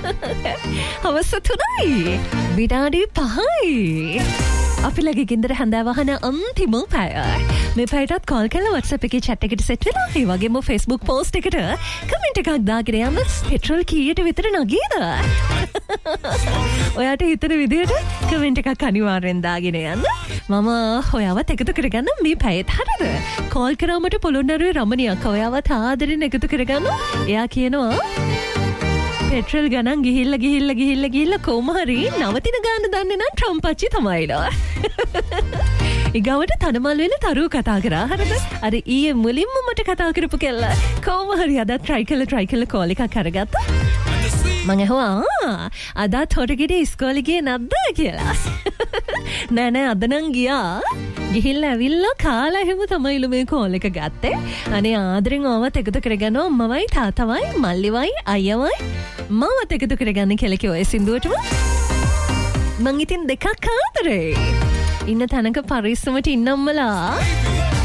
හවස 3යි විනාඩි 5යි අපි ලගේ ගින්දර හැන්දෑවහන අන්තිම පැය මේ පැයටත් කෝල් කරලා WhatsApp එකේ chat එකට සෙට් වෙලා ඒ වගේම Facebook post එකට කමෙන්ට් එකක් දාගෙන යන්න පෙට්‍රල් කීයට විතර නගීද ඔයාට හිතන විදිහට කමෙන්ට් එකක් අනිවාර්යෙන් දාගෙන යන්න මම ඔයාවත් එකතු කරගන්න මේ පැයත් හරිද කෝල් කරා මට පොළොන්නරුවේ රමණියක් ඔයාවත් ආදරෙන් එකතු කරගන්න එයා කියනවා පෙට්‍රල් ගණන් ගිහිල්ලා කොහොම හරි නවතින ගාන දන්නේ නම් ට්‍රම්ප් අච්චි තමයිලා. ඊගවට තනමල් වෙන තරුව කතා කරා හරිද? අර ඊයේ මුලින්ම මට කතා කරපු කෙල්ල කොහොම හරි අද try කළා කෝල් එකක් අරගත්තා. මම ඇහුවා අදත් හොරගෙඩි ඉස්කෝලේ ගියේ නැද්ද කියලා. නෑ අද නම් ගියා. ගිහිල්ලා ඇවිල්ලා කාලා එහෙම තමයිලු මේ කෝල් එක ගත්තේ. අනේ ආදරෙන් ඕවත් එකතු කරගන්නවා අම්මවයි තාත්තවයි මල්ලිවයි අයියවයි මමත් එකතු කරගන්න කියලා කිව්වා ඒ සින්දුවටම. මං ඉතින් දෙකක් ආදරේ. ඉන්න තැනක පරිස්සමට ඉන්නම්මලා.